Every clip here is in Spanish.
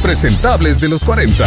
impresentables de los 40.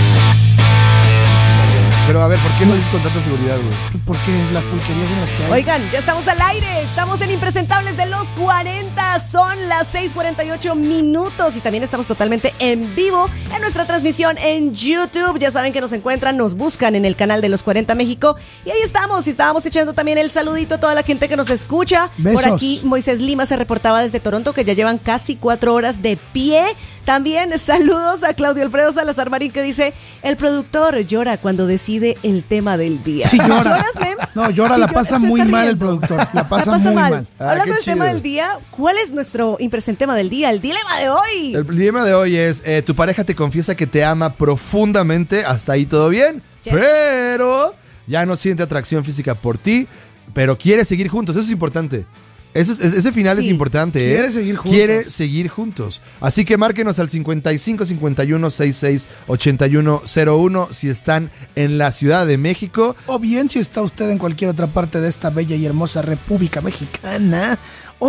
Pero a ver, ¿por qué lo dices con tanta seguridad, güey? Porque las pulquerías en las que hay. Oigan, ya estamos al aire, estamos en Impresentables de los 40, son las 6:48 minutos y también estamos totalmente en vivo en nuestra transmisión en YouTube. Ya saben que nos encuentran, nos buscan en el canal de los 40 México y ahí estamos. Y estábamos echando también el saludito a toda la gente que nos escucha. Besos. Por aquí Moisés Lima se reportaba desde Toronto, que ya llevan casi 4 horas de pie. También saludos a Claudio Alfredo Salazar Marín, que dice: el productor llora cuando decide el tema del día. Sí, llora. ¿Lloras, Mems? No, llora, Sí, la pasa se muy está mal el riendo. productor. La pasa La muy mal. Hablando qué del tema chido. del día, ¿cuál es nuestro impresentema del día? El dilema de hoy. El dilema de hoy es, tu pareja te confiesa que te ama profundamente, hasta ahí todo bien, Yes. pero ya no siente atracción física por ti, pero quiere seguir juntos, eso es importante. Ese final Sí. es importante, ¿eh? Quiere seguir juntos. Quiere seguir juntos. Así que márquenos al 55 51 66 81 01 si están en la Ciudad de México. O bien si está usted en cualquier otra parte de esta bella y hermosa República Mexicana,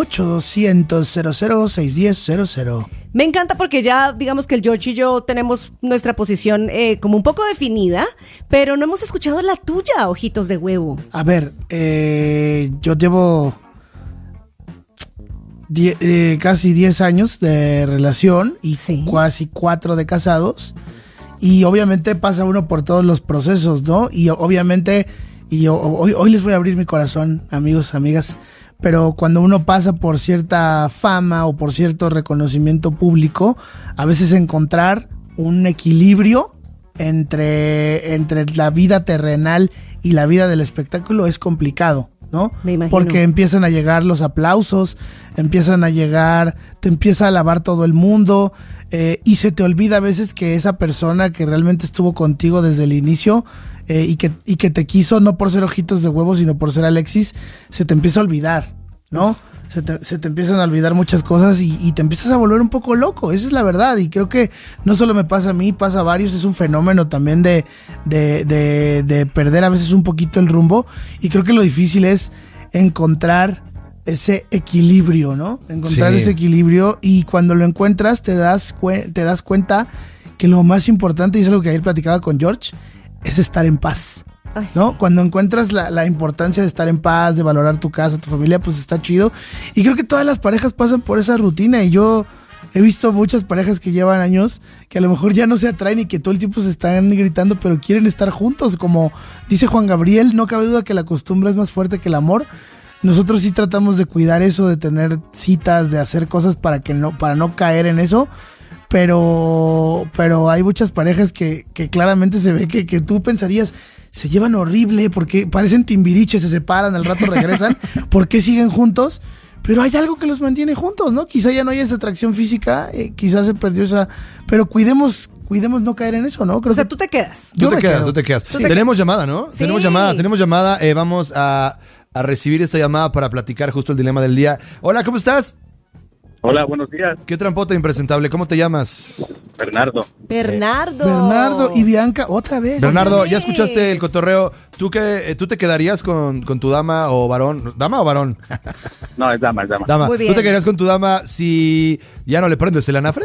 800-00-610-00. Me encanta porque ya digamos que el George y yo tenemos nuestra posición como un poco definida, pero no hemos escuchado la tuya, ojitos de huevo. A ver, yo llevo casi 10 años de relación y Sí. casi 4 de casados. Y obviamente pasa uno por todos los procesos, ¿no? Y obviamente, hoy les voy a abrir mi corazón, amigos, amigas. Pero cuando uno pasa por cierta fama o por cierto reconocimiento público, a veces encontrar un equilibrio entre la vida terrenal y la vida del espectáculo es complicado, ¿no? Me imagino. Porque empiezan a llegar los aplausos, te empieza a alabar todo el mundo, y se te olvida a veces que esa persona que realmente estuvo contigo desde el inicio, y que te quiso no por ser ojitos de huevo, sino por ser Alexis, se te empieza a olvidar, ¿no? Se te empiezan a olvidar muchas cosas y te empiezas a volver un poco loco, esa es la verdad. Y creo que no solo me pasa a mí, pasa a varios, es un fenómeno también de perder a veces un poquito el rumbo. Y creo que lo difícil es encontrar ese equilibrio, ¿no? Encontrar Sí. ese equilibrio, y cuando lo encuentras te das cuenta que lo más importante, y es algo que ayer platicaba con George, es estar en paz, Ay, ¿no? Cuando encuentras la importancia de estar en paz, de valorar tu casa, tu familia, pues está chido. Y creo que todas las parejas pasan por esa rutina, y yo he visto muchas parejas que llevan años que a lo mejor ya no se atraen y que todo el tiempo se están gritando, pero quieren estar juntos. Como dice Juan Gabriel, no cabe duda que la costumbre es más fuerte que el amor. Nosotros sí tratamos de cuidar eso, de tener citas, de hacer cosas para no caer en eso. Pero hay muchas parejas que claramente se ve que tú pensarías, se llevan horrible porque parecen Timbiriche, se separan, al rato regresan. ¿Por qué siguen juntos? Pero hay algo que los mantiene juntos, ¿no? Quizá ya no haya esa atracción física, quizás se perdió esa... Pero cuidemos no caer en eso, ¿no? Creo o sea, que tú te quedas. Yo Tú me te quedas, quedo. tú te quedas. Tú te Tenemos llamada, ¿no? Sí. Tenemos llamada. Vamos a recibir esta llamada para platicar justo el dilema del día. Hola, ¿cómo estás? Hola, buenos días, ¿Qué trampota impresentable? ¿Cómo te llamas? Bernardo. Bernardo y Bianca, otra vez. Bernardo, vez. ¿ya escuchaste el cotorreo? ¿Tú te quedarías con tu dama o varón? ¿Dama o varón? No, es dama, es dama. Dama. Muy bien. ¿Tú te quedarías con tu dama si ya no le prendes el anafre?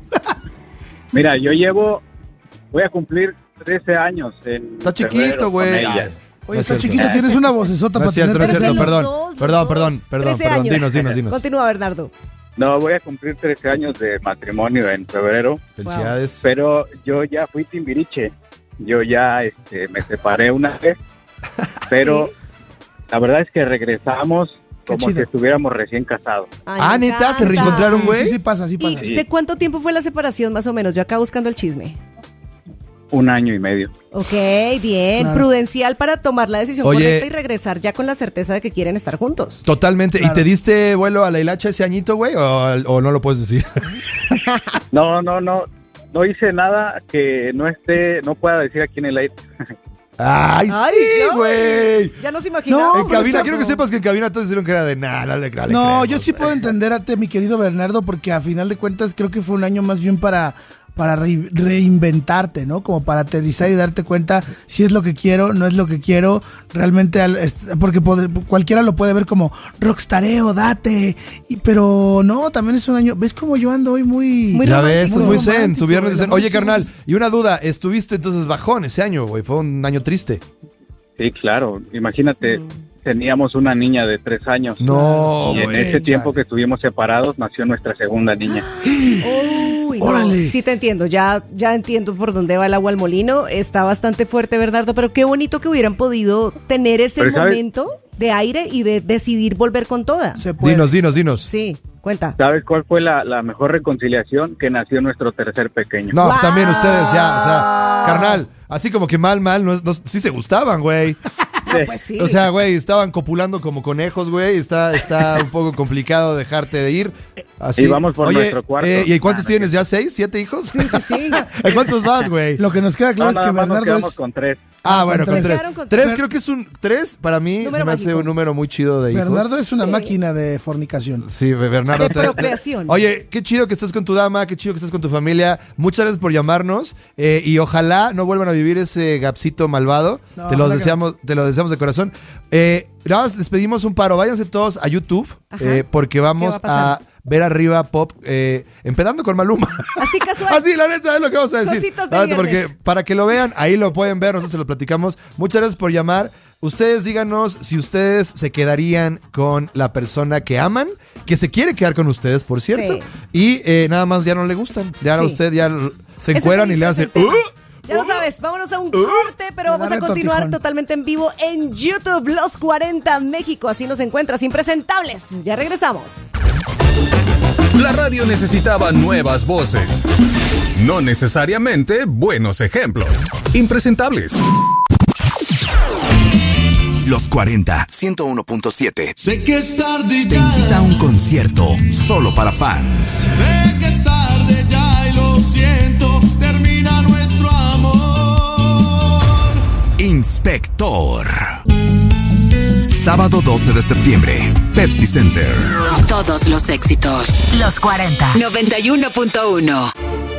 Mira, voy a cumplir 13 años en Está chiquito, febrero con güey. ella. Oye, No es está cierto. chiquito, tienes una vocesota No para es cierto, no es tener cierto, Pero son perdón. los Perdón. 13 años. Dinos. Continúa, Bernardo. No, voy a cumplir 13 años de matrimonio en febrero, Felicidades. pero yo ya fui Timbiriche. Yo ya me separé una vez, pero la verdad es que regresamos Qué como chido. si estuviéramos recién casados. Ay, me ¿neta? ¿Se encanta. reencontraron, güey? Sí pasa. ¿Y Sí. de cuánto tiempo fue la separación, más o menos? Yo acá buscando el chisme. 1 año y medio. Ok, bien. Claro. Prudencial para tomar la decisión Oye. correcta y regresar ya con la certeza de que quieren estar juntos. Totalmente. Claro. ¿Y te diste vuelo a la hilacha ese añito, güey? ¿O no lo puedes decir? No hice nada que no pueda decir aquí en el aire. ¡Ay, Ay, sí, Dios. güey! Ya nos imaginamos. No, En pero cabina, está- quiero que sepas que en cabina todos dijeron que era de nada, no le No, creemos, yo sí güey. puedo entender a ti, mi querido Bernardo, porque a final de cuentas creo que fue un año más bien para reinventarte, ¿no? Como para aterrizar y darte cuenta si es lo que quiero, no es lo que quiero, realmente, porque cualquiera lo puede ver como rockstareo, date, pero no, también es un año, ¿ves cómo yo ando hoy muy Ya ves, estás muy zen, romántico, tu viernes de zen. Oye, sí, carnal, sí. y una duda, ¿estuviste entonces bajón ese año, güey? Fue un año triste. Sí, claro. Imagínate, teníamos una niña de 3 años. No, Y en güey, ese tiempo que estuvimos separados nació nuestra segunda niña. Uy, no. Órale. Sí te entiendo, ya entiendo por dónde va el agua al molino. Está bastante fuerte, Bernardo, pero qué bonito que hubieran podido tener ese Pero, ¿sabes? momento de aire y de decidir volver con toda. Se puede. Dinos. Sí, cuenta. ¿Sabes cuál fue la mejor reconciliación? Que nació nuestro tercer pequeño. No, pues ¡Wow! también ustedes ya, o sea, carnal, así como que mal, sí se gustaban, güey. Ah, pues sí. O sea, güey, estaban copulando como conejos, güey. Está un poco complicado dejarte de ir. Así. Y vamos por nuestro cuarto. ¿Y cuántos tienes? ¿Ya 6, 7 hijos? Sí. ¿En cuántos vas, güey? Lo que nos queda claro es que nada más nos Bernardo quedamos es... con 3. Ah, bueno, con tres. 3. Quedaron con 3 tres. creo que es un... 3 para mí Número se me hace mágico. un número muy chido de hijos. Bernardo es una máquina de fornicación. Sí, Bernardo. De procreación. Oye, qué chido que estés con tu dama, qué chido que estés con tu familia. Muchas gracias por llamarnos y ojalá no vuelvan a vivir ese gapsito malvado. No, te lo ojalá que deseamos de corazón. Nada más les pedimos un paro. Váyanse todos a YouTube Ajá. porque vamos ¿Qué va a a ver arriba pop empezando con Maluma. Así casual. Así, la neta, es lo que vamos a decir. Cositas de La neta, viernes. porque para que lo vean, ahí lo pueden ver, nosotros se lo platicamos. Muchas gracias por llamar. Ustedes díganos si ustedes se quedarían con la persona que aman, que se quiere quedar con ustedes, por cierto, Sí. y nada más ya no le gustan. Ya a Sí. usted ya se Ese encueran es y le el hacen... tema. Ya lo sabes, vámonos a un corte, pero vamos a Agarre continuar tortijón. totalmente en vivo en YouTube, Los 40 México. Así nos encuentras, impresentables. Ya regresamos. La radio necesitaba nuevas voces. No necesariamente buenos ejemplos. Impresentables. Los 40, 101.7. Sé que es tarde Te ya, invita a un concierto solo para fans. sé que es tarde ya y lo siento, termina nuestro amor. Inspector. Sábado 12 de septiembre, Pepsi Center. Todos los éxitos. Los 40. 91.1.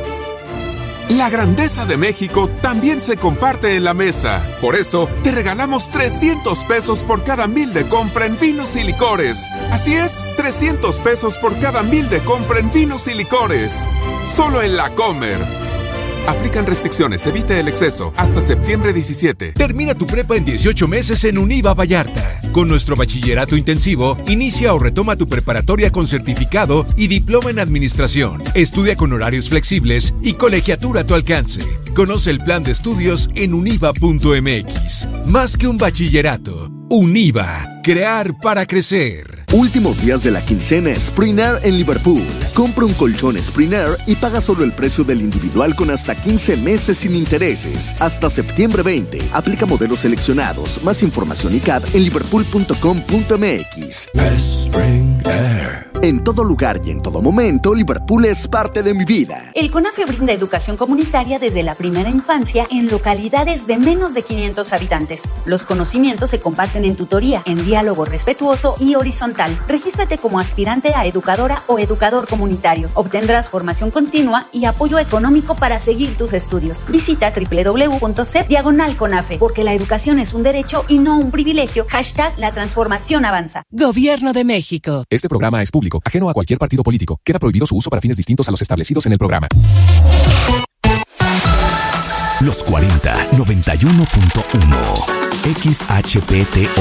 La grandeza de México también se comparte en la mesa. Por eso, te regalamos 300 pesos por cada 1,000 de compra en vinos y licores. Así es, 300 pesos por cada 1,000 de compra en vinos y licores. Solo en La Comer. Aplican restricciones, evite el exceso. Hasta septiembre 17. Termina tu prepa en 18 meses en Univa Vallarta. Con nuestro bachillerato intensivo, inicia o retoma tu preparatoria con certificado y diploma en administración. Estudia con horarios flexibles y colegiatura a tu alcance. Conoce el plan de estudios en univa.mx. Más que un bachillerato, Univa. Crear para crecer. Últimos días de la quincena Spring Air en Liverpool. Compra un colchón Spring Air y paga solo el precio del individual con hasta 15 meses sin intereses. Hasta septiembre 20. Aplica modelos seleccionados. Más información y CAD en liverpool.com.mx. Spring Air. En todo lugar y en todo momento, Liverpool es parte de mi vida. El CONAFE brinda educación comunitaria desde la primera infancia en localidades de menos de 500 habitantes. Los conocimientos se comparten en tutoría, en diálogo respetuoso y horizontal. Regístrate como aspirante a educadora o educador comunitario. Obtendrás formación continua y apoyo económico para seguir tus estudios. Visita www.cep/CONAFE, porque la educación es un derecho y no un privilegio. #La transformación avanza. Gobierno de México. Este programa es público, ajeno a cualquier partido político. Queda prohibido su uso para fines distintos a los establecidos en el programa. Los 40, 91.1. XHPT